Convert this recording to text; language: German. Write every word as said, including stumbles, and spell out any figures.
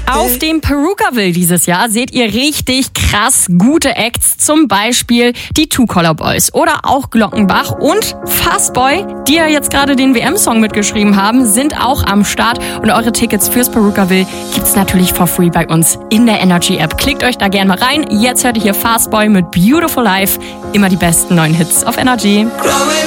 Auf dem Perukaville dieses Jahr seht ihr richtig krass gute Acts, zum Beispiel die Two Color Boys oder auch Glockenbach und Fastboy, die ja jetzt gerade den W M-Song mitgeschrieben haben, sind auch am Start und eure Tickets fürs Perukaville gibt's natürlich for free bei uns in der Energy-App. Klickt euch da gerne mal rein. Jetzt hört ihr hier Fastboy mit Beautiful Life. Immer die besten neuen Hits auf Energy.